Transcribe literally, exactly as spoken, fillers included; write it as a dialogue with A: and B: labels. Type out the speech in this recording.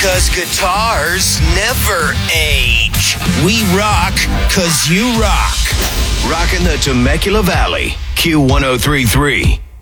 A: 'Cause guitars never age. We rock 'cause you rock. Rockin' the Temecula Valley. Q one oh three three.